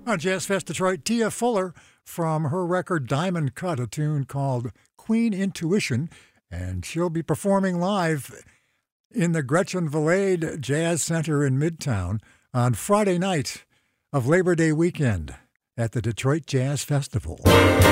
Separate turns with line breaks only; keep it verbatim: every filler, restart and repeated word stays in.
On Jazz Fest Detroit, Tia Fuller from her record Diamond Cut, a tune called Queen Intuition, and she'll be performing live in the Gretchen Valade Jazz Center in Midtown on Friday night of Labor Day weekend at the Detroit Jazz Festival.